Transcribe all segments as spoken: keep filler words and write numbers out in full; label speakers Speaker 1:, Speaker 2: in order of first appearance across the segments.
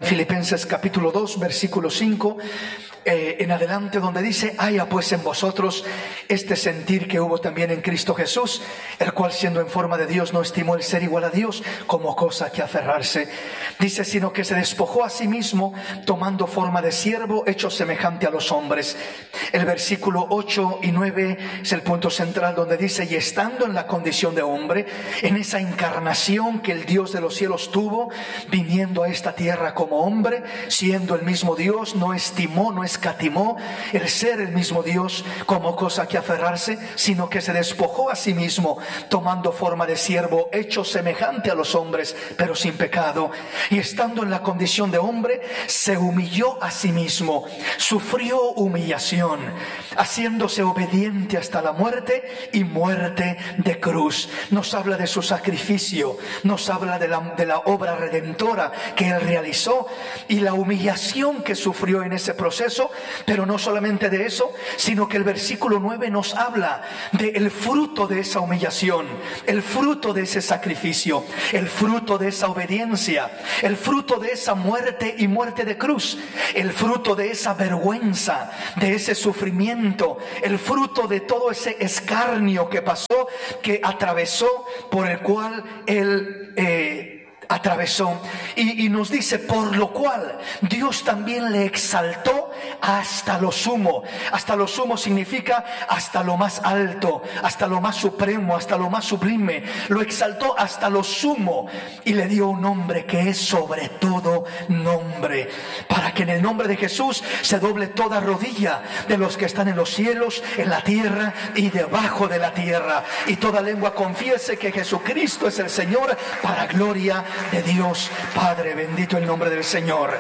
Speaker 1: Filipenses capítulo dos, versículo cinco eh, en adelante, donde dice: haya pues en vosotros este sentir que hubo también en Cristo Jesús, el cual siendo en forma de Dios no estimó el ser igual a Dios como cosa que aferrarse. Dice: sino que se despojó a sí mismo, tomando forma de siervo, hecho semejante a los hombres. El versículo ocho y nueve es el punto central, donde dice: y estando en la condición de hombre, en esa encarnación que el Dios de los cielos tuvo, viniendo a esta tierra como hombre, siendo el mismo Dios, no estimó, no escatimó el ser el mismo Dios como cosa que aferrarse, sino que se despojó a sí mismo, tomando forma de siervo, hecho semejante a los hombres, pero sin pecado. Y estando en la condición de hombre, se humilló a sí mismo, sufrió humillación, haciéndose obediente hasta la muerte y muerte de cruz. Nos habla de su sacrificio, nos habla de la, de la obra redentora que él realizó y la humillación que sufrió en ese proceso. Pero no solamente de eso, sino que el versículo nueve nos habla del fruto de esa humillación, el fruto de ese sacrificio, el fruto de esa obediencia, el fruto de esa muerte y muerte de cruz, el fruto de esa vergüenza, de ese sufrimiento, el fruto de todo ese escarnio que pasó, que atravesó, por el cual él eh, atravesó. Y, y nos dice: por lo cual Dios también le exaltó hasta lo sumo. Hasta lo sumo significa hasta lo más alto, hasta lo más supremo, hasta lo más sublime. Lo exaltó hasta lo sumo y le dio un nombre que es sobre todo nombre, para que en el nombre de Jesús se doble toda rodilla de los que están en los cielos, en la tierra y debajo de la tierra, y toda lengua confiese que Jesucristo es el Señor, para gloria de Dios Padre. Bendito el nombre del Señor.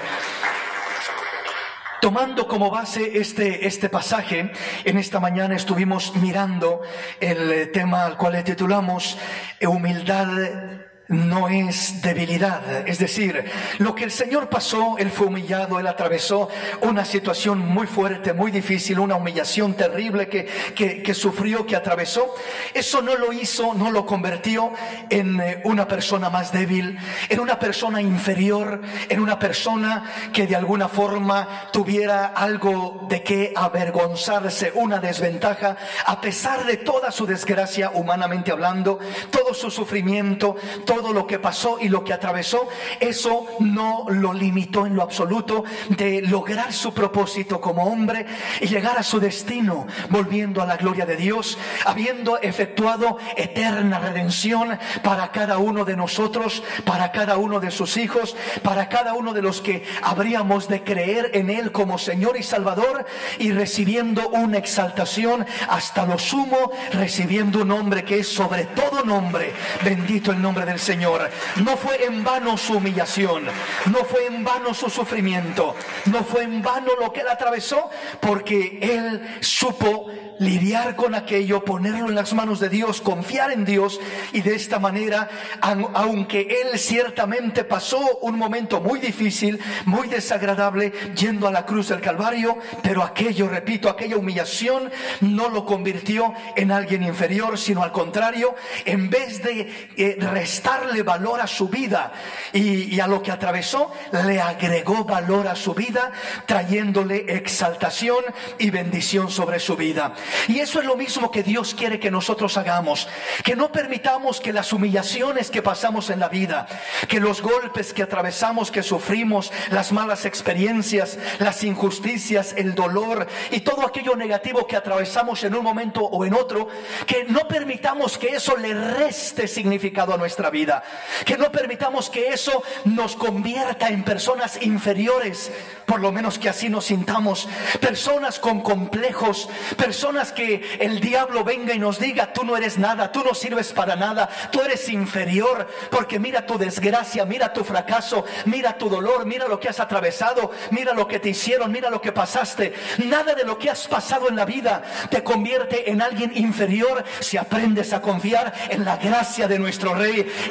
Speaker 1: Tomando como base este, este pasaje, en esta mañana estuvimos mirando el tema al cual le titulamos humildad no es debilidad. Es decir, lo que el Señor pasó, Él fue humillado, Él atravesó una situación muy fuerte, muy difícil, una humillación terrible que, que, que sufrió, que atravesó. Eso no lo hizo, no lo convirtió en una persona más débil, en una persona inferior, en una persona que de alguna forma tuviera algo de qué avergonzarse, una desventaja. A pesar de toda su desgracia, humanamente hablando, todo su sufrimiento, todo Todo lo que pasó y lo que atravesó, eso no lo limitó en lo absoluto de lograr su propósito como hombre y llegar a su destino, volviendo a la gloria de Dios, habiendo efectuado eterna redención para cada uno de nosotros, para cada uno de sus hijos, para cada uno de los que habríamos de creer en Él como Señor y Salvador, y recibiendo una exaltación hasta lo sumo, recibiendo un nombre que es sobre todo nombre. Bendito el nombre del Señor. No fue en vano su humillación, no fue en vano su sufrimiento, no fue en vano lo que Él atravesó, porque Él supo lidiar con aquello, ponerlo en las manos de Dios, confiar en Dios, y de esta manera, aunque Él ciertamente pasó un momento muy difícil, muy desagradable, yendo a la cruz del Calvario, pero aquello, repito, aquella humillación no lo convirtió en alguien inferior, sino al contrario, en vez de eh, restarle valor a su vida y, y a lo que atravesó, le agregó valor a su vida, trayéndole exaltación y bendición sobre su vida. Y eso es lo mismo que Dios quiere que nosotros hagamos, que no permitamos que las humillaciones que pasamos en la vida, que los golpes que atravesamos, que sufrimos, las malas experiencias, las injusticias, el dolor y todo aquello negativo que atravesamos en un momento o en otro, que no permitamos que eso le reste significado a nuestra vida, que no permitamos que eso nos convierta en personas inferiores, por lo menos que así nos sintamos, personas con complejos, personas que el diablo venga y nos diga: tú no eres nada, tú no sirves para nada, tú eres inferior, porque mira tu desgracia, mira tu fracaso, mira tu dolor, mira lo que has atravesado, mira lo que te hicieron, mira lo que pasaste. Nada de lo que has pasado en la vida te convierte en alguien inferior si aprendes a confiar en la gracia de nuestro Rey,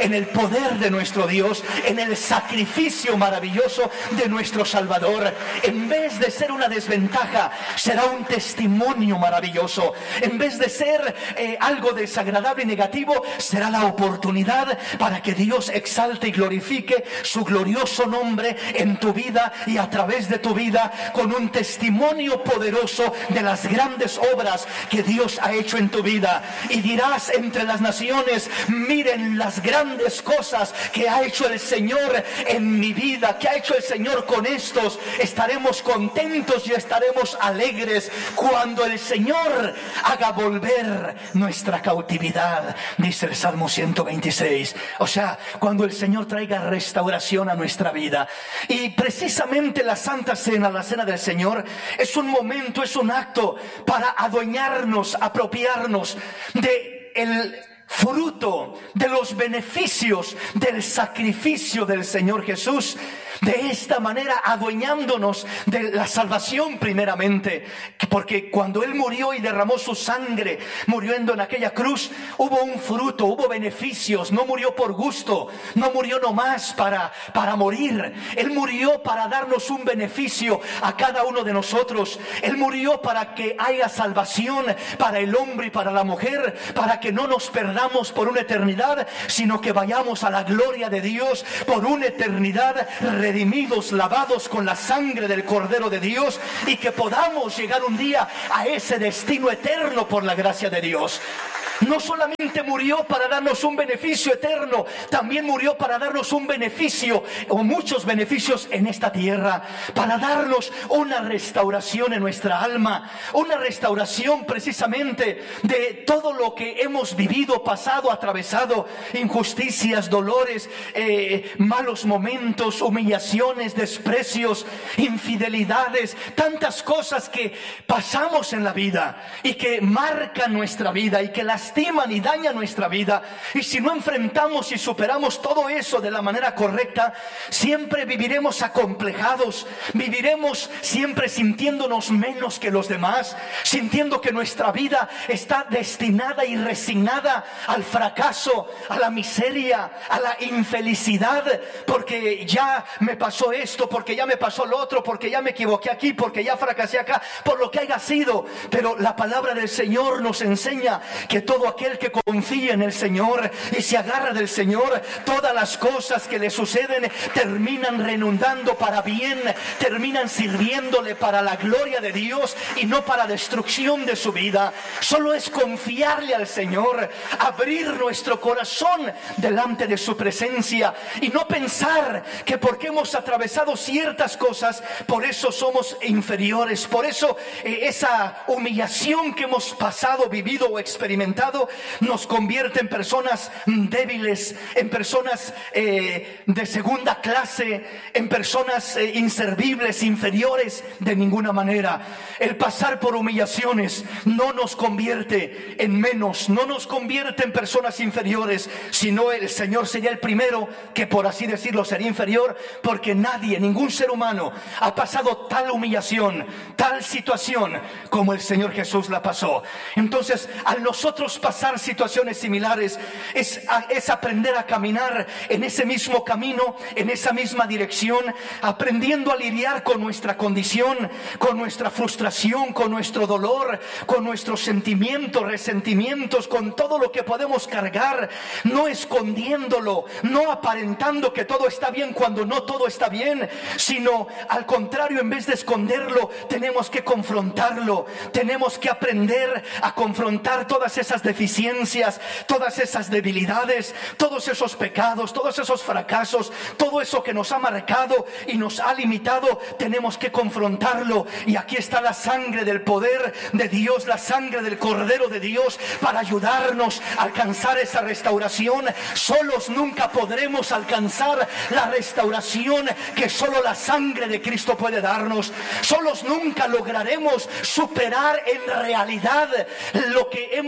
Speaker 1: en el poder de nuestro Dios, en el sacrificio maravilloso de nuestro Salvador. En vez de ser una desventaja, será un testimonio maravilloso. En vez de ser eh, algo desagradable y negativo, será la oportunidad para que Dios exalte y glorifique su glorioso nombre en tu vida y a través de tu vida, con un testimonio poderoso de las grandes obras que Dios ha hecho en tu vida. Y dirás entre las naciones: miren las grandes cosas que ha hecho el Señor en mi vida, que ha hecho el Señor con estos. Estaremos contentos y estaremos alegres cuando el Señor haga volver nuestra cautividad, dice el Salmo ciento veintiséis. O sea, cuando el Señor traiga restauración a nuestra vida. Y precisamente la Santa Cena, la Cena del Señor, es un momento, es un acto para adueñarnos, apropiarnos de el fruto, de los beneficios del sacrificio del Señor Jesús. De esta manera, adueñándonos de la salvación primeramente, porque cuando Él murió y derramó su sangre, muriendo en aquella cruz, hubo un fruto, hubo beneficios. No murió por gusto, no murió nomás para, para morir. Él murió para darnos un beneficio a cada uno de nosotros. Él murió para que haya salvación para el hombre y para la mujer, para que no nos perdamos por una eternidad, sino que vayamos a la gloria de Dios por una eternidad, redimidos, lavados con la sangre del Cordero de Dios, y que podamos llegar un día a ese destino eterno por la gracia de Dios. No solamente murió para darnos un beneficio eterno, también murió para darnos un beneficio, o muchos beneficios en esta tierra, para darnos una restauración en nuestra alma, una restauración precisamente de todo lo que hemos vivido, pasado, atravesado, injusticias, dolores, eh, malos momentos, humillaciones, desprecios, infidelidades, tantas cosas que pasamos en la vida y que marcan nuestra vida y que las lastiman y dañan nuestra vida. Y si no enfrentamos y superamos todo eso de la manera correcta, siempre viviremos acomplejados, viviremos siempre sintiéndonos menos que los demás, sintiendo que nuestra vida está destinada y resignada al fracaso, a la miseria, a la infelicidad, porque ya me pasó esto, porque ya me pasó lo otro, porque ya me equivoqué aquí, porque ya fracasé acá, por lo que haya sido. Pero la palabra del Señor nos enseña que todo aquel que confía en el Señor y se agarra del Señor, todas las cosas que le suceden terminan redundando para bien, terminan sirviéndole para la gloria de Dios y no para destrucción de su vida. Solo es confiarle al Señor, abrir nuestro corazón delante de su presencia y no pensar que porque hemos atravesado ciertas cosas, por eso somos inferiores. Por eso eh, esa humillación que hemos pasado, vivido o experimentado nos convierte en personas débiles, en personas eh, de segunda clase, en personas eh, inservibles, inferiores. De ninguna manera. El pasar por humillaciones no nos convierte en menos, no nos convierte en personas inferiores, sino el Señor sería el primero que, por así decirlo, sería inferior, porque nadie, ningún ser humano ha pasado tal humillación, tal situación como el Señor Jesús la pasó. Entonces, al nosotros pasar situaciones similares, es, es aprender a caminar en ese mismo camino, en esa misma dirección, aprendiendo a lidiar con nuestra condición, con nuestra frustración, con nuestro dolor, con nuestros sentimientos, resentimientos, con todo lo que podemos cargar, no escondiéndolo, no aparentando que todo está bien cuando no todo está bien, sino al contrario, en vez de esconderlo, tenemos que confrontarlo, tenemos que aprender a confrontar todas esas deficiencias, todas esas debilidades, todos esos pecados, todos esos fracasos, todo eso que nos ha marcado y nos ha limitado. Tenemos que confrontarlo, y aquí está la sangre del poder de Dios, la sangre del Cordero de Dios, para ayudarnos a alcanzar esa restauración. Solos nunca podremos alcanzar la restauración que solo la sangre de Cristo puede darnos. Solos nunca lograremos superar en realidad lo que hemos vivido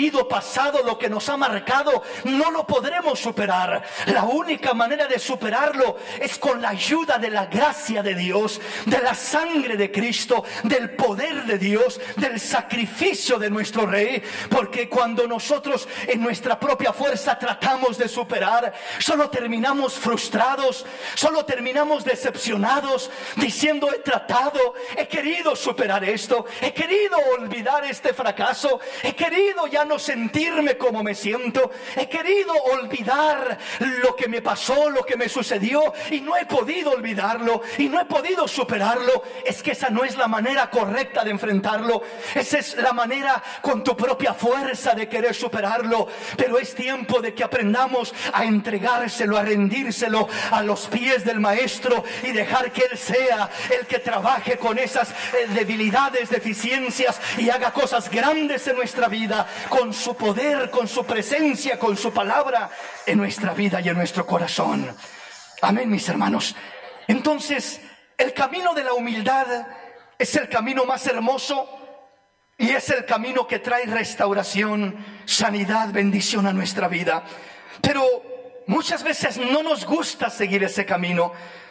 Speaker 1: vivido pasado, lo que nos ha marcado, no lo podremos superar. La única manera de superarlo es con la ayuda de la gracia de Dios, de la sangre de Cristo, del poder de Dios, del sacrificio de nuestro Rey. Porque cuando nosotros en nuestra propia fuerza tratamos de superar, solo terminamos frustrados, solo terminamos decepcionados, diciendo: he tratado, he querido superar esto, he querido olvidar este fracaso, he querido ya no sentirme como me siento, he querido olvidar lo que me pasó, lo que me sucedió, y no he podido olvidarlo y no he podido superarlo. Es que esa no es la manera correcta de enfrentarlo. Esa es la manera con tu propia fuerza de querer superarlo. Pero es tiempo de que aprendamos a entregárselo, a rendírselo a los pies del Maestro y dejar que Él sea el que trabaje con esas eh, debilidades, deficiencias, y haga cosas grandes en nuestra vida, con su poder, con su presencia, con su palabra en nuestra vida y en nuestro corazón. Amén, mis hermanos. Entonces, el camino de la humildad es el camino más hermoso y es el camino que trae restauración, sanidad, bendición a nuestra vida. Pero muchas veces no nos gusta seguir ese camino.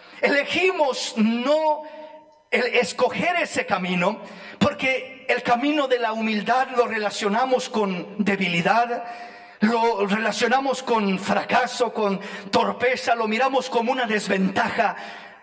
Speaker 1: Elegimos no el escoger ese camino porque el camino de la humildad lo relacionamos con debilidad, lo relacionamos con fracaso, con torpeza, lo miramos como una desventaja.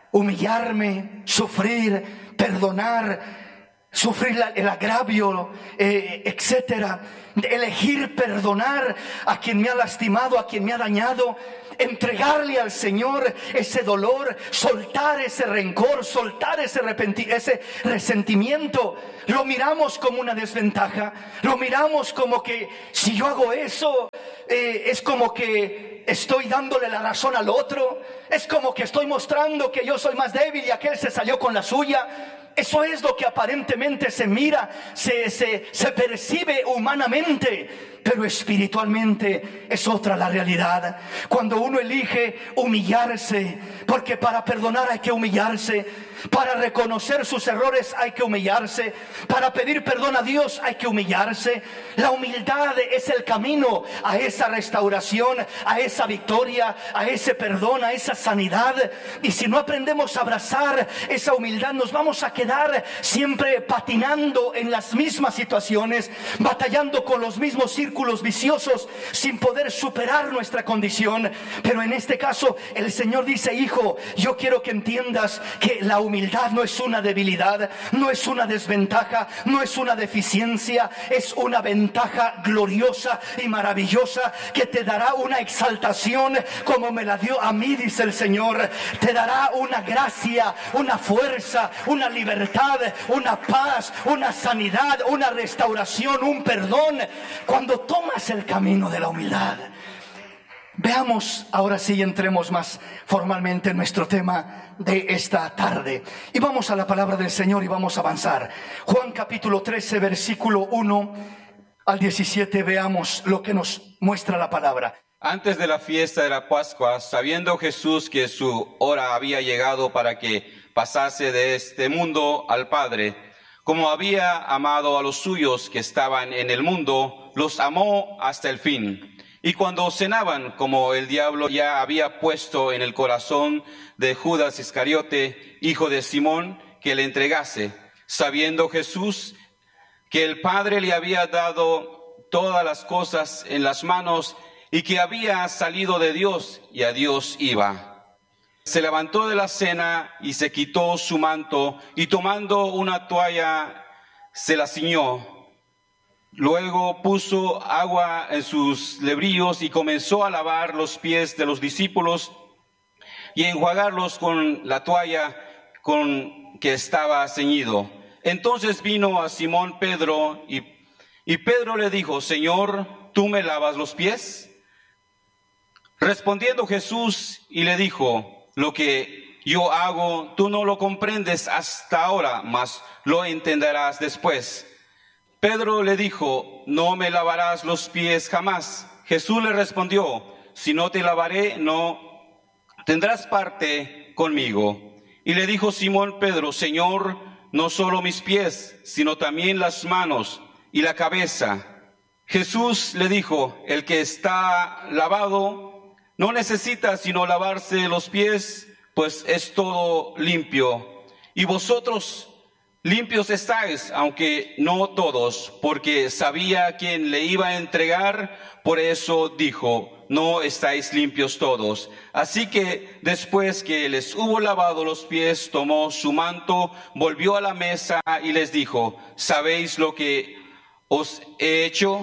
Speaker 1: Humillarme, sufrir, perdonar, sufrir el agravio, eh, etcétera. Elegir perdonar a quien me ha lastimado, a quien me ha dañado. Entregarle al Señor ese dolor, soltar ese rencor, soltar ese, ese resentimiento. Lo miramos como una desventaja. Lo miramos como que si yo hago eso, eh, es como que estoy dándole la razón al otro. Es como que estoy mostrando que yo soy más débil y aquel se salió con la suya. Eso es lo que aparentemente se mira, se, se, se percibe humanamente, pero espiritualmente es otra la realidad. Cuando uno elige humillarse, porque para perdonar hay que humillarse, para reconocer sus errores hay que humillarse, para pedir perdón a Dios hay que humillarse. La humildad es el camino a esa restauración, a esa victoria, a ese perdón, a esa sanidad. Y si no aprendemos a abrazar esa humildad, nos vamos a quedar siempre patinando en las mismas situaciones, batallando con los mismos círculos viciosos, sin poder superar nuestra condición. Pero en este caso el Señor dice: hijo, yo quiero que entiendas que la humildad no es una debilidad, no es una desventaja, no es una deficiencia, es una ventaja gloriosa y maravillosa que te dará una exaltación como me la dio a mí, dice el Señor. Te dará una gracia, una fuerza, una libertad, una paz, una sanidad, una restauración, un perdón, cuando tomas el camino de la humildad. Veamos ahora sí, entremos más formalmente en nuestro tema de esta tarde. Y vamos a la palabra del Señor y vamos a avanzar. Juan capítulo trece, versículo uno al diecisiete, veamos lo que nos muestra la palabra.
Speaker 2: Antes de la fiesta de la Pascua, sabiendo Jesús que su hora había llegado para que pasase de este mundo al Padre, como había amado a los suyos que estaban en el mundo, los amó hasta el fin. Y cuando cenaban, como el diablo ya había puesto en el corazón de Judas Iscariote, hijo de Simón, que le entregase, sabiendo Jesús que el Padre le había dado todas las cosas en las manos y que había salido de Dios y a Dios iba. Se levantó de la cena y se quitó su manto y tomando una toalla se la ciñó. Luego puso agua en sus lebrillos y comenzó a lavar los pies de los discípulos y enjuagarlos con la toalla con que estaba ceñido. Entonces vino a Simón Pedro y, y Pedro le dijo: Señor, ¿tú me lavas los pies? Respondiendo Jesús y le dijo: lo que yo hago, tú no lo comprendes hasta ahora, mas lo entenderás después. Pedro le dijo: no me lavarás los pies jamás. Jesús le respondió: si no te lavaré, no tendrás parte conmigo. Y le dijo Simón Pedro: Señor, no solo mis pies, sino también las manos y la cabeza. Jesús le dijo, el que está lavado no necesita sino lavarse los pies, pues es todo limpio. Y vosotros limpios estáis, aunque no todos, porque sabía quién le iba a entregar, por eso dijo, no estáis limpios todos. Así que después que les hubo lavado los pies, tomó su manto, volvió a la mesa y les dijo, ¿sabéis lo que os he hecho?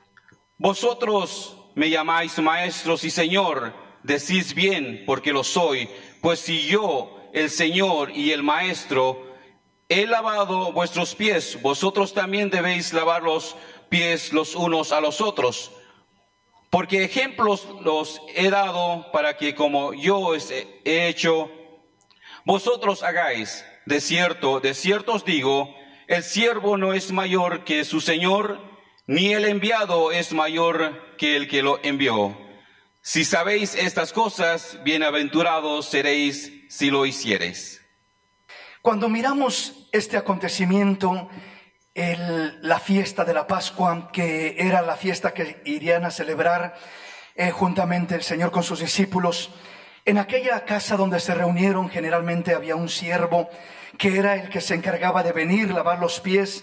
Speaker 2: Vosotros me llamáis maestros y Señor, decís bien, porque lo soy, pues si yo, el Señor y el Maestro, he lavado vuestros pies, vosotros también debéis lavar los pies los unos a los otros. Porque ejemplos los he dado para que como yo os he hecho, vosotros hagáis. De cierto, de cierto os digo, el siervo no es mayor que su Señor, ni el enviado es mayor que el que lo envió. Si sabéis estas cosas, bienaventurados seréis si lo hiciereis.
Speaker 1: Cuando miramos este acontecimiento, el, la fiesta de la Pascua, que era la fiesta que irían a celebrar eh, juntamente el Señor con sus discípulos, en aquella casa donde se reunieron generalmente había un siervo que era el que se encargaba de venir, lavar los pies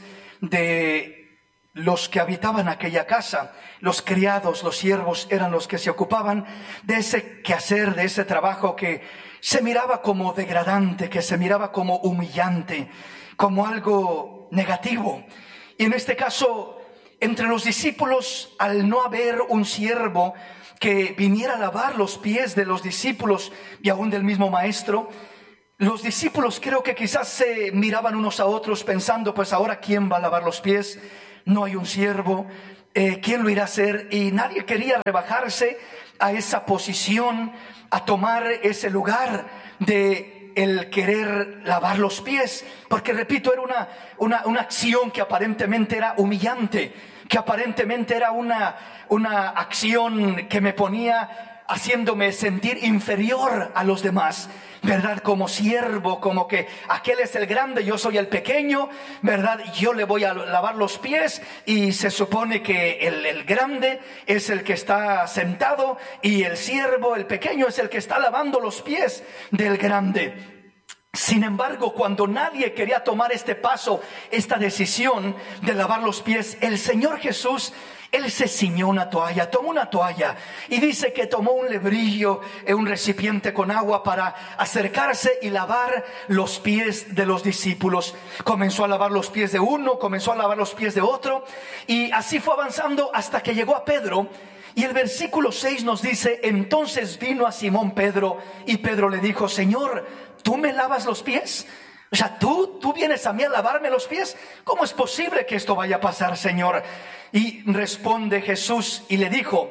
Speaker 1: de los que habitaban aquella casa. Los criados, los siervos eran los que se ocupaban de ese quehacer, de ese trabajo que se miraba como degradante, que se miraba como humillante, como algo negativo. Y en este caso, entre los discípulos, al no haber un siervo que viniera a lavar los pies de los discípulos y aún del mismo maestro, los discípulos creo que quizás se miraban unos a otros pensando, pues ahora ¿quién va a lavar los pies? No hay un siervo, eh, ¿quién lo irá a hacer? Y nadie quería rebajarse a esa posición, a tomar ese lugar de el querer lavar los pies, porque repito, era una, una, una acción que aparentemente era humillante, que aparentemente era una, una acción que me ponía haciéndome sentir inferior a los demás, ¿verdad? Como siervo, como que aquel es el grande, yo soy el pequeño, ¿verdad? Yo le voy a lavar los pies y se supone que el, el grande es el que está sentado y el siervo, el pequeño, es el que está lavando los pies del grande. Sin embargo, cuando nadie quería tomar este paso, esta decisión de lavar los pies, el Señor Jesús, Él se ciñó una toalla, tomó una toalla y dice que tomó un lebrillo, un recipiente con agua para acercarse y lavar los pies de los discípulos. Comenzó a lavar los pies de uno, comenzó a lavar los pies de otro y así fue avanzando hasta que llegó a Pedro. Y el versículo seis nos dice, entonces vino a Simón Pedro y Pedro le dijo, Señor, ¿tú me lavas los pies? O sea, ¿tú, tú vienes a mí a lavarme los pies? ¿Cómo es posible que esto vaya a pasar, Señor? Y responde Jesús y le dijo,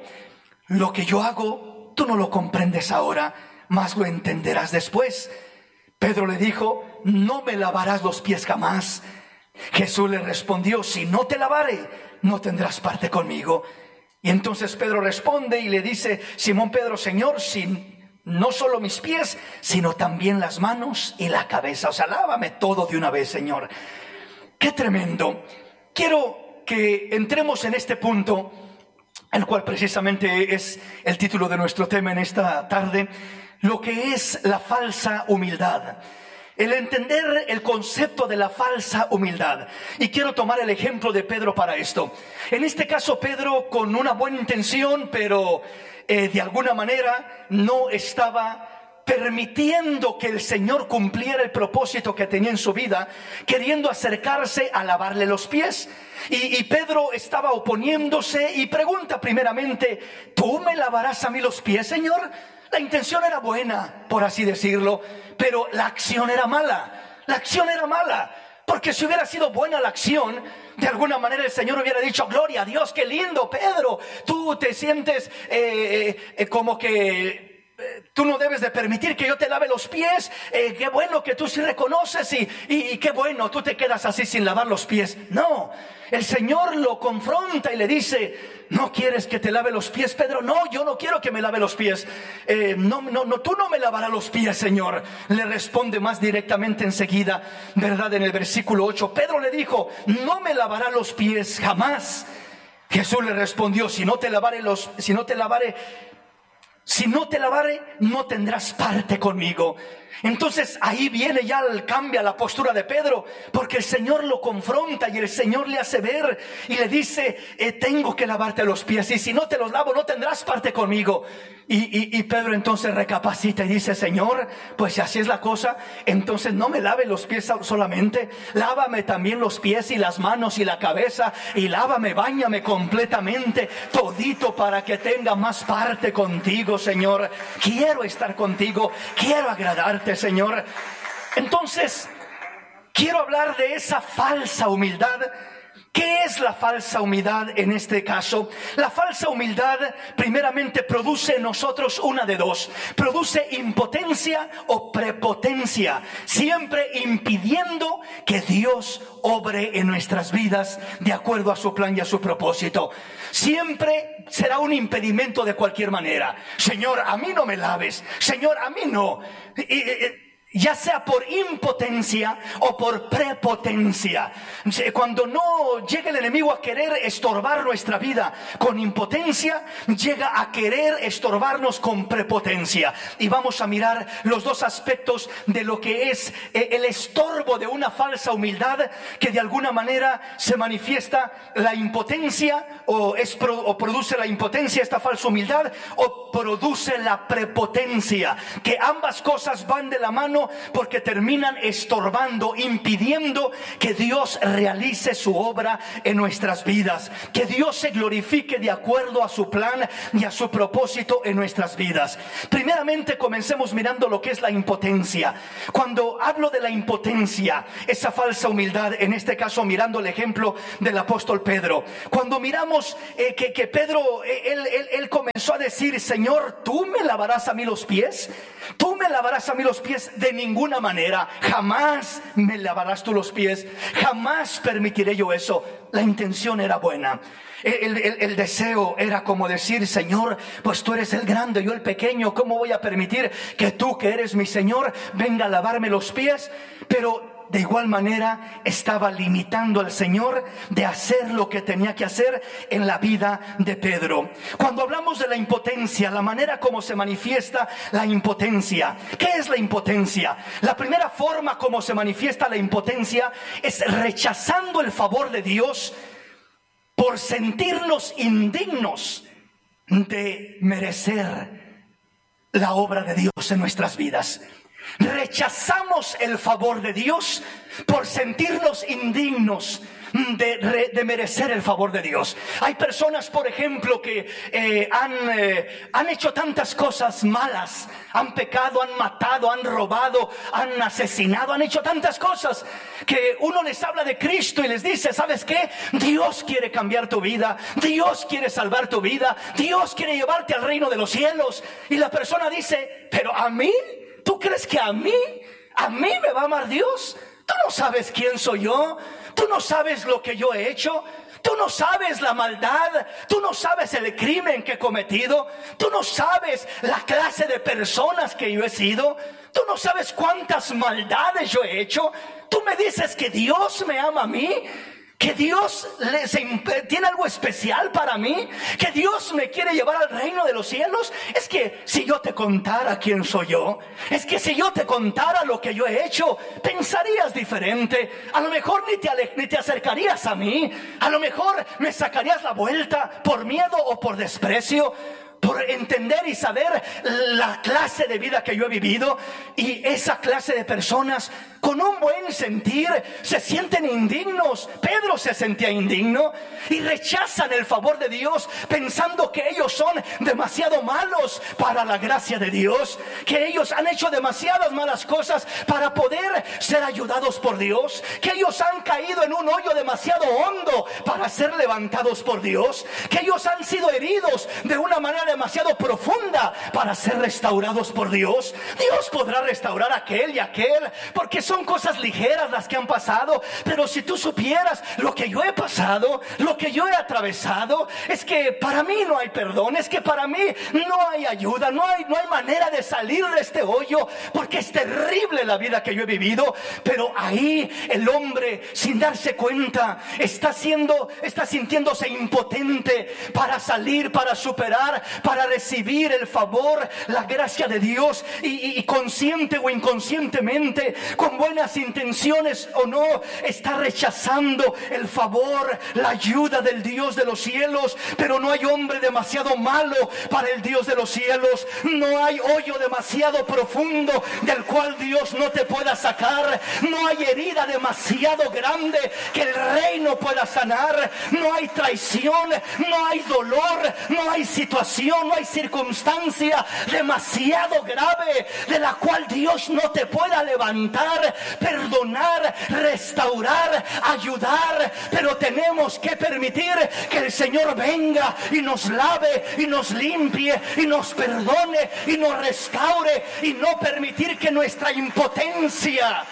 Speaker 1: lo que yo hago, tú no lo comprendes ahora, mas lo entenderás después. Pedro le dijo, no me lavarás los pies jamás. Jesús le respondió, si no te lavare, no tendrás parte conmigo. Y entonces Pedro responde y le dice, Simón Pedro, Señor, si no solo mis pies, sino también las manos y la cabeza. O sea, lávame todo de una vez, Señor. ¡Qué tremendo! Quiero que entremos en este punto, el cual precisamente es el título de nuestro tema en esta tarde, lo que es la falsa humildad. El entender el concepto de la falsa humildad. Y quiero tomar el ejemplo de Pedro para esto. En este caso, Pedro, con una buena intención, pero eh, de alguna manera no estaba permitiendo que el Señor cumpliera el propósito que tenía en su vida, queriendo acercarse a lavarle los pies. Y, y Pedro estaba oponiéndose y pregunta primeramente, ¿tú me lavarás a mí los pies, Señor? La intención era buena, por así decirlo, pero la acción era mala. La acción era mala, porque si hubiera sido buena la acción, de alguna manera el Señor hubiera dicho, gloria a Dios, qué lindo, Pedro. Tú te sientes eh, eh, como que eh, tú no debes de permitir que yo te lave los pies. Eh, qué bueno que tú sí reconoces y, y, y qué bueno, tú te quedas así sin lavar los pies. No, el Señor lo confronta y le dice, ¿no quieres que te lave los pies, Pedro? No, yo no quiero que me lave los pies. Eh, no, no, no, tú no me lavarás los pies, Señor. Le responde más directamente enseguida, ¿verdad? En el versículo ocho, Pedro le dijo, no me lavará los pies jamás. Jesús le respondió, si no te lavare los, si no te lavare, si no te lavare, no tendrás parte conmigo. Entonces ahí viene ya, cambia la postura de Pedro, porque el Señor lo confronta y el Señor le hace ver y le dice, eh, tengo que lavarte los pies, y si no te los lavo no tendrás parte conmigo. Y, y, y Pedro entonces recapacita y dice, Señor, pues si así es la cosa, entonces no me lave los pies solamente, lávame también los pies y las manos y la cabeza, y lávame, báñame completamente, todito, para que tenga más parte contigo, Señor. Quiero estar contigo, quiero agradarte, Señor. Entonces, quiero hablar de esa falsa humildad. ¿Qué es la falsa humildad en este caso? La falsa humildad primeramente produce en nosotros una de dos. Produce impotencia o prepotencia, siempre impidiendo que Dios obre en nuestras vidas de acuerdo a su plan y a su propósito. Siempre será un impedimento de cualquier manera. Señor, a mí no me laves. Señor, a mí no. Y, y, ya sea por impotencia o por prepotencia. Cuando no llega el enemigo a querer estorbar nuestra vida con impotencia, llega a querer estorbarnos con prepotencia. Y vamos a mirar los dos aspectos de lo que es el estorbo de una falsa humildad, que de alguna manera se manifiesta la impotencia o, es, o produce la impotencia, esta falsa humildad, o produce la prepotencia, que ambas cosas van de la mano, porque terminan estorbando, impidiendo que Dios realice su obra en nuestras vidas, que Dios se glorifique de acuerdo a su plan y a su propósito en nuestras vidas. Primeramente, comencemos mirando lo que es la impotencia. Cuando hablo de la impotencia, esa falsa humildad, en este caso mirando el ejemplo del apóstol Pedro, cuando miramos eh, que, que Pedro, eh, él, él, él comenzó a decir, Señor, ¿tú me lavarás a mí los pies? ¿Tú me lavarás a mí los pies? De ninguna manera, jamás me lavarás tú los pies, jamás permitiré yo eso. La intención era buena. El, el, el deseo era como decir, Señor, pues tú eres el grande, yo el pequeño, ¿cómo voy a permitir que tú, que eres mi Señor, venga a lavarme los pies? Pero de igual manera estaba limitando al Señor de hacer lo que tenía que hacer en la vida de Pedro. Cuando hablamos de la impotencia, la manera como se manifiesta la impotencia, ¿qué es la impotencia? La primera forma como se manifiesta la impotencia es rechazando el favor de Dios por sentirnos indignos de merecer la obra de Dios en nuestras vidas. Rechazamos el favor de Dios por sentirnos indignos de, de merecer el favor de Dios. Hay personas, por ejemplo, que eh, han, eh, han hecho tantas cosas malas, han pecado, han matado, han robado, han asesinado, han hecho tantas cosas, que uno les habla de Cristo y les dice, ¿sabes qué? Dios quiere cambiar tu vida, Dios quiere salvar tu vida, Dios quiere llevarte al reino de los cielos. Y la persona dice, ¿pero a mí? ¿Tú crees que a mí, a mí me va a amar Dios? Tú no sabes quién soy yo, tú no sabes lo que yo he hecho, tú no sabes la maldad, tú no sabes el crimen que he cometido, tú no sabes la clase de personas que yo he sido, tú no sabes cuántas maldades yo he hecho. Tú me dices que Dios me ama a mí, que Dios les, tiene algo especial para mí, que Dios me quiere llevar al reino de los cielos. Es que si yo te contara quién soy yo, es que si yo te contara lo que yo he hecho, pensarías diferente. A lo mejor ni te, ni te acercarías a mí, a lo mejor me sacarías la vuelta por miedo o por desprecio, por entender y saber la clase de vida que yo he vivido. Y esa clase de personas con un buen sentir se sienten indignos. Pedro se sentía indigno y rechazan el favor de Dios pensando que ellos son demasiado malos para la gracia de Dios, que ellos han hecho demasiadas malas cosas para poder ser ayudados por Dios, que ellos han caído en un hoyo demasiado hondo para ser levantados por Dios, que ellos han sido heridos de una manera demasiado profunda para ser restaurados por Dios. Dios podrá restaurar a aquel y aquel, porque son cosas ligeras las que han pasado. Pero si tú supieras lo que yo he pasado, lo que yo he atravesado, es que para mí no hay perdón, es que para mí no hay ayuda, no hay, no hay manera de salir de este hoyo, porque es terrible la vida que yo he vivido. Pero ahí el hombre, sin darse cuenta, está siendo, está sintiéndose impotente para salir, para superar, para recibir el favor, la gracia de Dios, y, y, y consciente o inconscientemente, con buenas intenciones o no, está rechazando el favor, la ayuda del Dios de los cielos. Pero no hay hombre demasiado malo para el Dios de los cielos, no hay hoyo demasiado profundo del cual Dios no te pueda sacar, no hay herida demasiado grande que el rey no pueda sanar, no hay traición, no hay dolor, no hay situación, no hay circunstancia demasiado grave de la cual Dios no te pueda levantar, perdonar, restaurar, ayudar. Pero tenemos que permitir que el Señor venga y nos lave y nos limpie y nos perdone y nos restaure, y no permitir que nuestra impotencia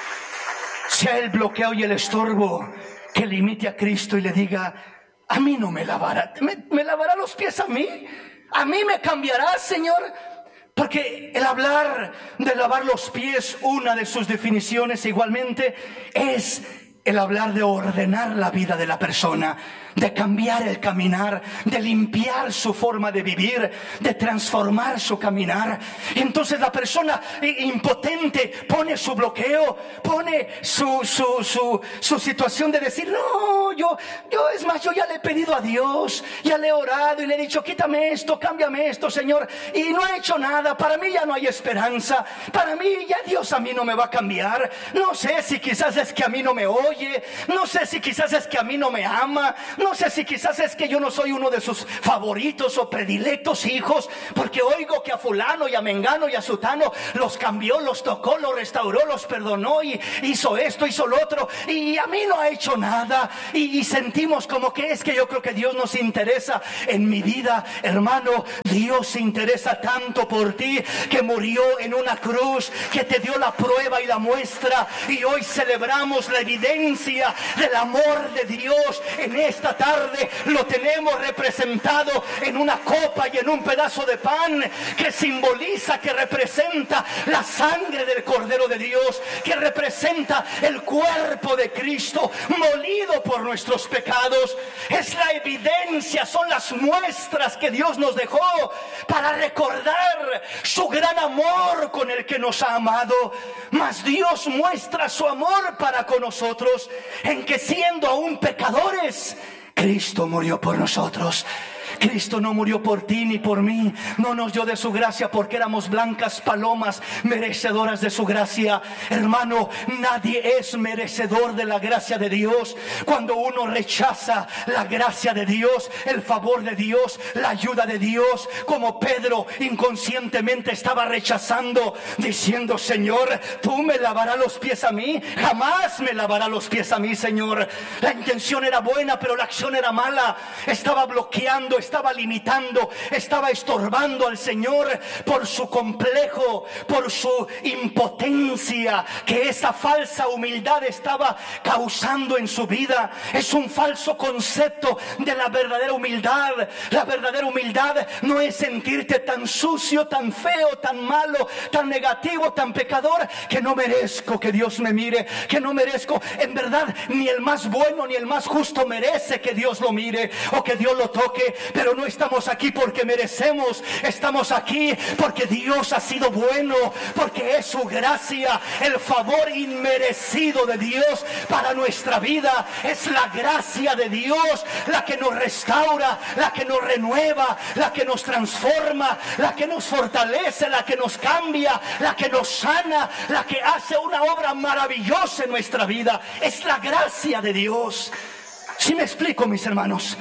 Speaker 1: sea el bloqueo y el estorbo que limite a Cristo y le diga: a mí no me lavará, me, me lavará los pies a mí, a mí me cambiará, Señor. Porque el hablar de lavar los pies, una de sus definiciones igualmente es el hablar de ordenar la vida de la persona, de cambiar el caminar, de limpiar su forma de vivir, de transformar su caminar. Y entonces la persona impotente pone su bloqueo, pone su, su, su, su situación de decir: no, yo, yo, es más, yo ya le he pedido a Dios, ya le he orado y le he dicho: quítame esto, cámbiame esto, Señor, y no ha hecho nada. Para mí ya no hay esperanza, para mí ya Dios a mí no me va a cambiar. No sé si quizás es que a mí no me oye, no sé si quizás es que a mí no me ama, no sé si quizás es que yo no soy uno de sus favoritos o predilectos hijos, porque oigo que a fulano y a mengano y a sutano los cambió, los tocó, los restauró, los perdonó y hizo esto, hizo lo otro, y a mí no ha hecho nada. Y, y sentimos como que es que yo creo que Dios no se interesa en mi vida. Hermano, Dios se interesa tanto por ti, que murió en una cruz, que te dio la prueba y la muestra, y hoy celebramos la evidencia del amor de Dios. En esta tarde lo tenemos representado en una copa y en un pedazo de pan, que simboliza, que representa la sangre del Cordero de Dios, que representa el cuerpo de Cristo molido por nuestros pecados. Es la evidencia, son las muestras que Dios nos dejó para recordar su gran amor con el que nos ha amado. Mas Dios muestra su amor para con nosotros en que, siendo aún pecadores, Cristo murió por nosotros. Cristo no murió por ti ni por mí, no nos dio de su gracia porque éramos blancas palomas merecedoras de su gracia. Hermano, nadie es merecedor de la gracia de Dios. Cuando uno rechaza la gracia de Dios, el favor de Dios, la ayuda de Dios, como Pedro inconscientemente estaba rechazando, diciendo: Señor, tú me lavarás los pies a mí, jamás me lavarás los pies a mí, Señor. La intención era buena, pero la acción era mala. Estaba bloqueando, estaba limitando, estaba estorbando al Señor por su complejo, por su impotencia que esa falsa humildad estaba causando en su vida. Es un falso concepto de la verdadera humildad. La verdadera humildad no es sentirte tan sucio, tan feo, tan malo, tan negativo, tan pecador, que no merezco que Dios me mire, que no merezco. En verdad, ni el más bueno ni el más justo merece que Dios lo mire o que Dios lo toque. Pero no estamos aquí porque merecemos, estamos aquí porque Dios ha sido bueno, porque es su gracia, el favor inmerecido de Dios para nuestra vida. Es la gracia de Dios la que nos restaura, la que nos renueva, la que nos transforma, la que nos fortalece, la que nos cambia, la que nos sana, la que hace una obra maravillosa en nuestra vida. Es la gracia de Dios. ¿Sí me explico, mis hermanos?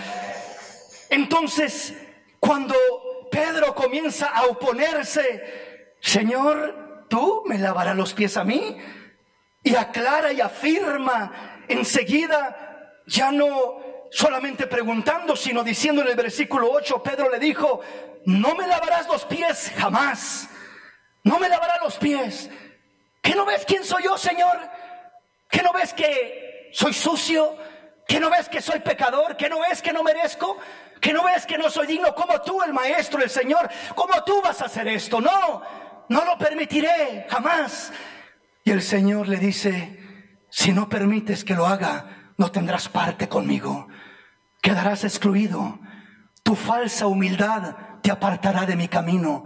Speaker 1: Entonces, cuando Pedro comienza a oponerse: Señor, ¿tú me lavarás los pies a mí? Y aclara y afirma enseguida, ya no solamente preguntando, sino diciendo en el versículo ocho, Pedro le dijo, no me lavarás los pies jamás, no me lavarás los pies. ¿Qué no ves quién soy yo, Señor? ¿Qué no ves que soy sucio? ¿Que no ves que soy pecador? ¿Que no ves que no merezco? ¿Que no ves que no soy digno? Como tú, el Maestro, el Señor, ¿cómo tú vas a hacer esto? No, no lo permitiré jamás. Y el Señor le dice, si no permites que lo haga, no tendrás parte conmigo. Quedarás excluido. Tu falsa humildad te apartará de mi camino.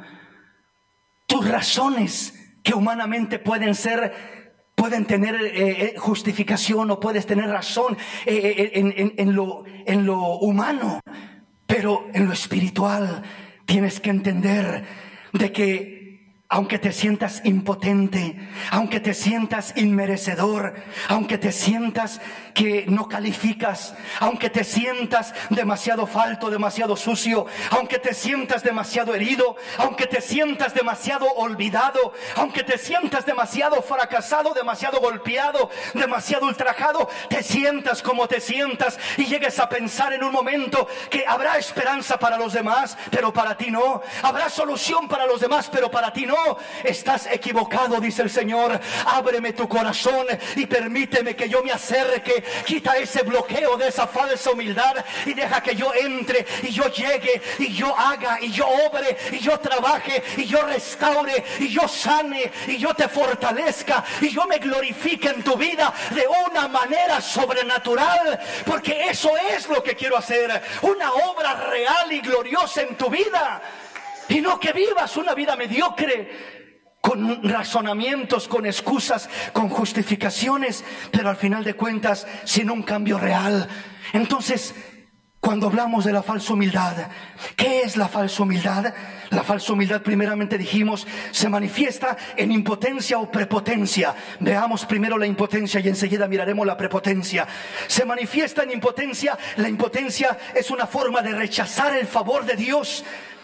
Speaker 1: Tus razones que humanamente pueden ser... pueden tener eh, justificación o puedes tener razón eh, en, en, en, lo, en lo humano, pero en lo espiritual tienes que entender de que aunque te sientas impotente, aunque te sientas inmerecedor, aunque te sientas que no calificas, aunque te sientas demasiado falto, demasiado sucio, aunque te sientas demasiado herido, aunque te sientas demasiado olvidado, aunque te sientas demasiado fracasado, demasiado golpeado, demasiado ultrajado, te sientas como te sientas y llegues a pensar en un momento que habrá esperanza para los demás, pero para ti no. Habrá solución para los demás, pero para ti no. Estás equivocado, dice el Señor. Ábreme tu corazón y permíteme que yo me acerque. Quita ese bloqueo de esa falsa humildad y deja que yo entre y yo llegue y yo haga y yo obre y yo trabaje y yo restaure y yo sane y yo te fortalezca y yo me glorifique en tu vida de una manera sobrenatural, porque eso es lo que quiero hacer, una obra real y gloriosa en tu vida. Y no que vivas una vida mediocre, con razonamientos, con excusas, con justificaciones, pero al final de cuentas sin un cambio real. Entonces, cuando hablamos de la falsa humildad, ¿qué es la falsa humildad? La falsa humildad, primeramente dijimos, se manifiesta en impotencia o prepotencia. Veamos primero la impotencia y enseguida miraremos la prepotencia. Se manifiesta en impotencia. La impotencia es una forma de rechazar el favor de Dios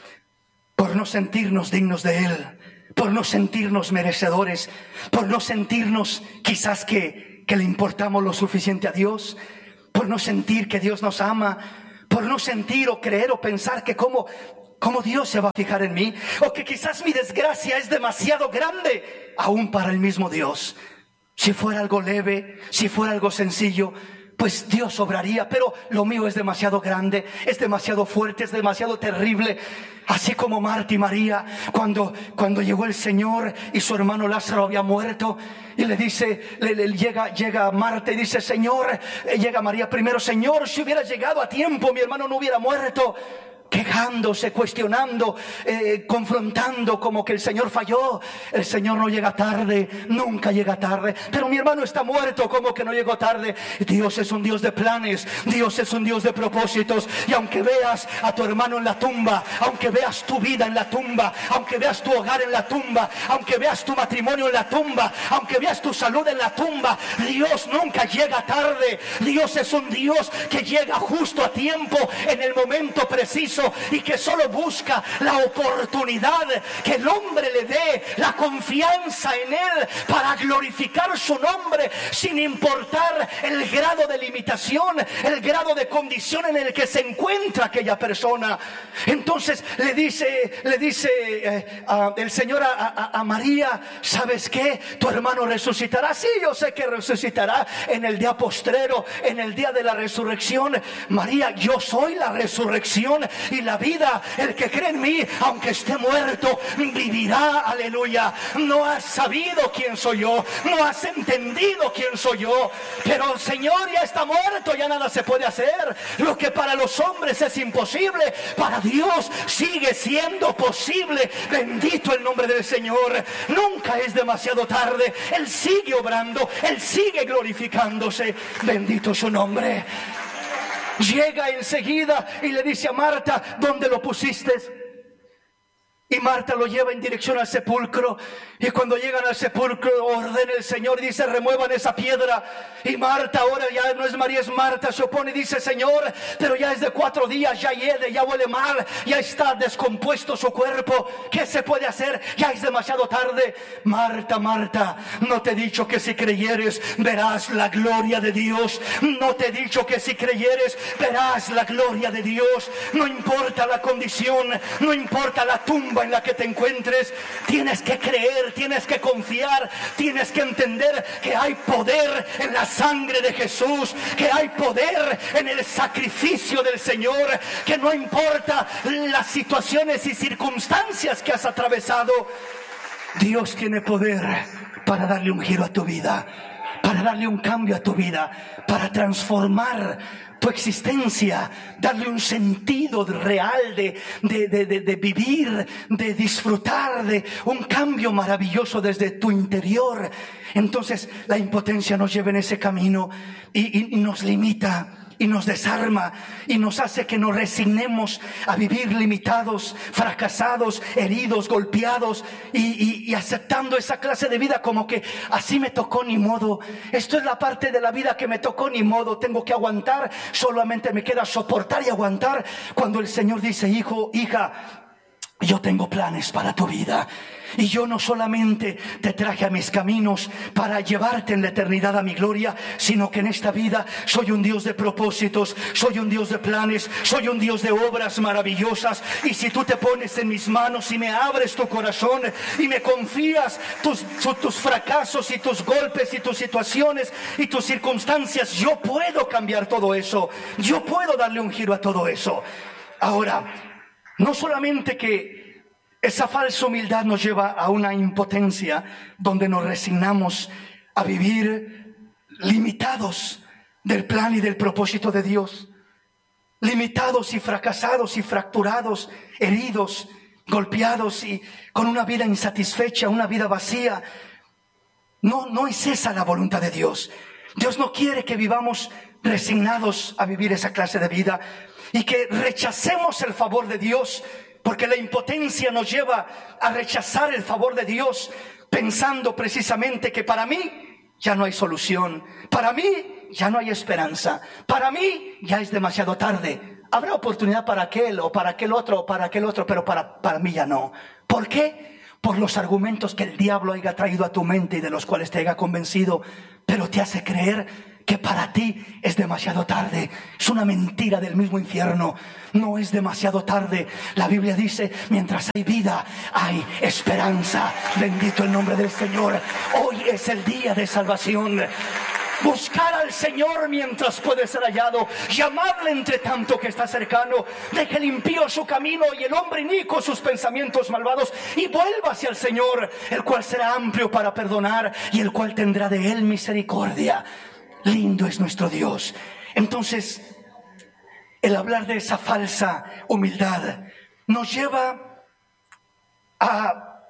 Speaker 1: por no sentirnos dignos de Él, por no sentirnos merecedores, por no sentirnos quizás que, que le importamos lo suficiente a Dios, por no sentir que Dios nos ama, por no sentir o creer o pensar que cómo, cómo Dios se va a fijar en mí, o que quizás mi desgracia es demasiado grande aún para el mismo Dios. Si fuera algo leve, si fuera algo sencillo, pues Dios obraría, pero lo mío es demasiado grande, es demasiado fuerte, es demasiado terrible. Así como Marta y María, cuando, cuando llegó el Señor y su hermano Lázaro había muerto, y le dice, le, le, llega, llega Marta y dice, Señor, eh, llega María primero, Señor, si hubiera llegado a tiempo, mi hermano no hubiera muerto. Quejándose, cuestionando, eh, confrontando como que el Señor falló. El Señor no llega tarde, nunca llega tarde. Pero mi hermano está muerto, como que no llegó tarde. Dios es un Dios de planes, Dios es un Dios de propósitos. Y aunque veas a tu hermano en la tumba, aunque veas tu vida en la tumba, aunque veas tu hogar en la tumba, aunque veas tu matrimonio en la tumba, aunque veas tu salud en la tumba, Dios nunca llega tarde. Dios es un Dios que llega justo a tiempo, en el momento preciso, y que solo busca la oportunidad que el hombre le dé, la confianza en Él para glorificar su nombre, sin importar el grado de limitación, el grado de condición en el que se encuentra aquella persona. Entonces le dice, le dice eh, a, el Señor a, a, a María, ¿sabes qué? Tu hermano resucitará. Sí, yo sé que resucitará en el día postrero, en el día de la resurrección. María, yo soy la resurrección y la vida. El que cree en mí, aunque esté muerto, vivirá. Aleluya. No has sabido quién soy yo, no has entendido quién soy yo, pero el Señor ya está muerto, ya nada se puede hacer. Lo que para los hombres es imposible, para Dios sigue siendo posible. Bendito el nombre del Señor. Nunca es demasiado tarde. Él sigue obrando, Él sigue glorificándose. Bendito su nombre. Llega enseguida y le dice a Marta, ¿dónde lo pusiste? Y Marta lo lleva en dirección al sepulcro. Y cuando llegan al sepulcro, ordena el Señor y dice: remuevan esa piedra. Y Marta, ahora ya no es María, es Marta, se opone y dice: Señor, pero ya es de cuatro días, ya hiede, ya huele mal, ya está descompuesto su cuerpo. ¿Qué se puede hacer? Ya es demasiado tarde. Marta, Marta, no te he dicho que si creyeres verás la gloria de Dios. No te he dicho que si creyeres verás la gloria de Dios. No importa la condición, no importa la tumba en la que te encuentres, tienes que creer, tienes que confiar, tienes que entender que hay poder en la sangre de Jesús, que hay poder en el sacrificio del Señor, que no importa las situaciones y circunstancias que has atravesado, Dios tiene poder para darle un giro a tu vida, para darle un cambio a tu vida, para transformar tu existencia, darle un sentido real de, de, de, de, de vivir, de disfrutar de un cambio maravilloso desde tu interior. Entonces la impotencia nos lleva en ese camino y, y, y nos limita y nos desarma y nos hace que nos resignemos a vivir limitados, fracasados, heridos, golpeados y, y, y aceptando esa clase de vida como que así me tocó, ni modo. Esto es la parte de la vida que me tocó, ni modo. Tengo que aguantar, solamente me queda soportar y aguantar. Cuando el Señor dice: hijo, hija, yo tengo planes para tu vida. Y yo no solamente te traje a mis caminos para llevarte en la eternidad a mi gloria, sino que en esta vida soy un Dios de propósitos, soy un Dios de planes, soy un Dios de obras maravillosas. Y si tú te pones en mis manos y me abres tu corazón y me confías tus, tus fracasos y tus golpes y tus situaciones y tus circunstancias, yo puedo cambiar todo eso, yo puedo darle un giro a todo eso. Ahora, no solamente que esa falsa humildad nos lleva a una impotencia donde nos resignamos a vivir limitados del plan y del propósito de Dios, limitados y fracasados y fracturados, heridos, golpeados y con una vida insatisfecha, una vida vacía. No, no es esa la voluntad de Dios. Dios no quiere que vivamos resignados a vivir esa clase de vida y que rechacemos el favor de Dios, porque la impotencia nos lleva a rechazar el favor de Dios, pensando precisamente que para mí ya no hay solución, para mí ya no hay esperanza, para mí ya es demasiado tarde. Habrá oportunidad para aquel o para aquel otro o para aquel otro, pero para, para mí ya no. ¿Por qué? Por los argumentos que el diablo haya traído a tu mente y de los cuales te haya convencido, pero te hace creer que para ti es demasiado tarde. Es una mentira del mismo infierno. No es demasiado tarde. La Biblia dice: mientras hay vida, hay esperanza. Bendito el nombre del Señor. Hoy es el día de salvación. Buscar al Señor mientras puede ser hallado, llamarle entre tanto que está cercano. Deje el impío su camino y el hombre inicuo sus pensamientos malvados, y vuelva hacia el Señor, el cual será amplio para perdonar y el cual tendrá de él misericordia. Lindo es nuestro Dios. Entonces, el hablar de esa falsa humildad nos lleva a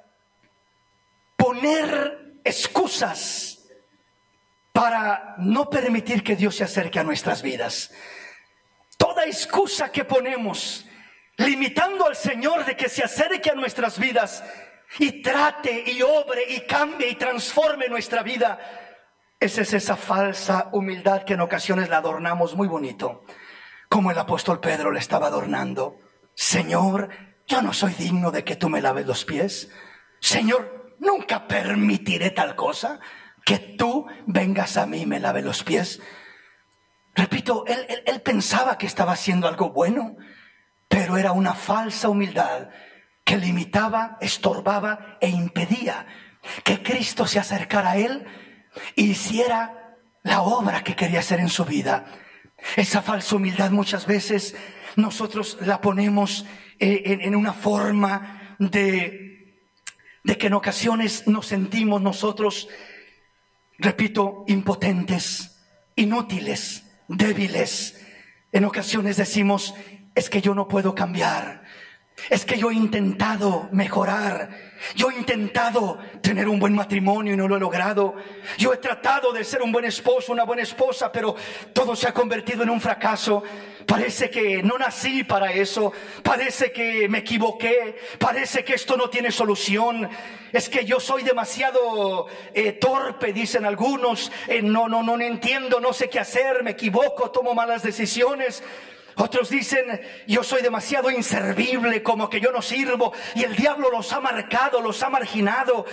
Speaker 1: poner excusas para no permitir que Dios se acerque a nuestras vidas. Toda excusa que ponemos, limitando al Señor de que se acerque a nuestras vidas y trate y obre y cambie y transforme nuestra vida, esa es esa falsa humildad que en ocasiones la adornamos muy bonito, como el apóstol Pedro le estaba adornando. Señor, yo no soy digno de que tú me laves los pies. Señor, nunca permitiré tal cosa, que tú vengas a mí y me laves los pies. Repito, él, él, él pensaba que estaba haciendo algo bueno, pero era una falsa humildad que limitaba, estorbaba e impedía que Cristo se acercara a él y hiciera la obra que quería hacer en su vida. Esa falsa humildad muchas veces nosotros la ponemos eh, en, en una forma de, de que en ocasiones nos sentimos nosotros, repito, impotentes, inútiles, débiles. En ocasiones decimos: es que yo no puedo cambiar, Es que yo he intentado mejorar. Yo he intentado tener un buen matrimonio y no lo he logrado. Yo he tratado de ser un buen esposo, una buena esposa, pero todo se ha convertido en un fracaso. Parece que no nací para eso. Parece que me equivoqué. Parece que esto no tiene solución. Es que yo soy demasiado eh, torpe, dicen algunos. Eh, no, no, no entiendo, no sé qué hacer. Me equivoco, tomo malas decisiones. Otros dicen, yo soy demasiado inservible, como que yo no sirvo, y el diablo los ha marcado, los ha marginado,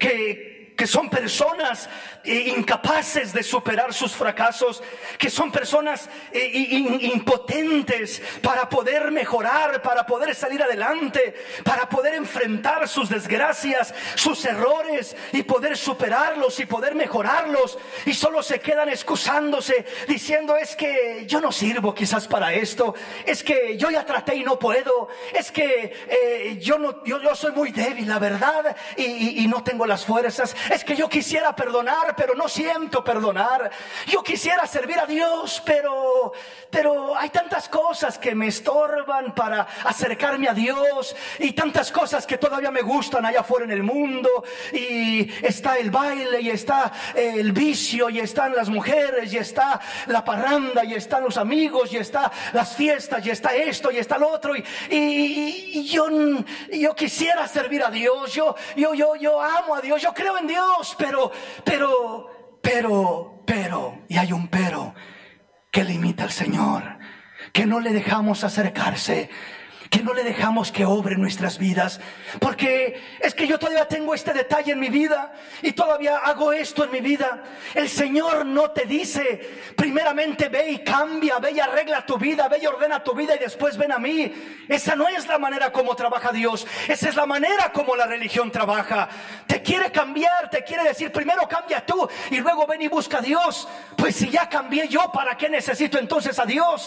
Speaker 1: que, que son personas eh, incapaces de superar sus fracasos, que son personas eh, in, impotentes para poder mejorar, para poder salir adelante, para poder enfrentar sus desgracias, sus errores, y poder superarlos y poder mejorarlos, y solo se quedan excusándose, diciendo, es que yo no sirvo quizás para esto, es que yo ya traté y no puedo, es que eh, yo, no, yo, yo soy muy débil, la verdad, y, y, y no tengo las fuerzas, es que yo quisiera perdonar, pero no siento perdonar, yo quisiera servir a Dios, pero, pero hay tantas cosas que me estorban para acercarme a Dios, y tantas cosas que todavía me gustan allá afuera en el mundo, y está el baile, y está el vicio, y están las mujeres, y está la parranda, y están los amigos, y está las fiestas, y está esto, y está lo otro, y, y, y yo, yo quisiera servir a Dios, yo, yo, yo, yo amo a Dios, yo creo en Dios, pero, pero, pero, pero, y hay un pero que limita al Señor, que no le dejamos acercarse, que no le dejamos que obre en nuestras vidas, porque es que yo todavía tengo este detalle en mi vida, y todavía hago esto en mi vida. El Señor no te dice, primeramente ve y cambia, ve y arregla tu vida, ve y ordena tu vida, y después ven a mí. Esa no es la manera como trabaja Dios, esa es la manera como la religión trabaja. Te quiere cambiar, te quiere decir, primero cambia tú, y luego ven y busca a Dios. Pues si ya cambié yo, ¿para qué necesito entonces a Dios?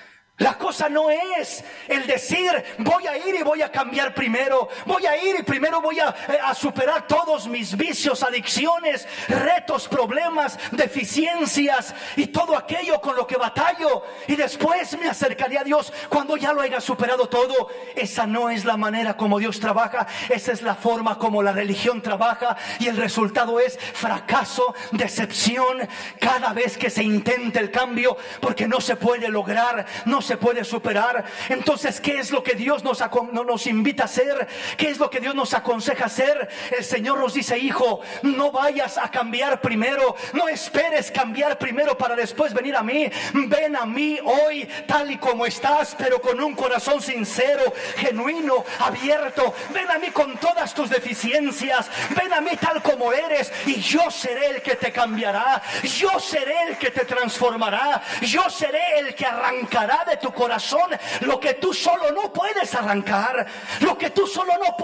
Speaker 1: La cosa no es el decir, voy a ir y voy a cambiar primero, voy a ir y primero voy a, a superar todos mis vicios, adicciones, retos, problemas, deficiencias y todo aquello con lo que batallo, y después me acercaré a Dios cuando ya lo haya superado todo. Esa no es la manera como Dios trabaja, esa es la forma como la religión trabaja, y el resultado es fracaso, decepción cada vez que se intenta el cambio, porque no se puede lograr, no se puede superar. Entonces, ¿qué es lo que Dios nos, nos invita a hacer? ¿Qué es lo que Dios nos aconseja hacer? El Señor nos dice, hijo, no vayas a cambiar primero, no esperes cambiar primero para después venir a mí. Ven a mí hoy tal y como estás, pero con un corazón sincero, genuino, abierto. Ven a mí con todas tus deficiencias, ven a mí tal como eres, y yo seré el que te cambiará, yo seré el que te transformará, yo seré el que arrancará de tu corazón lo que tú solo no puedes arrancar, lo que tú solo no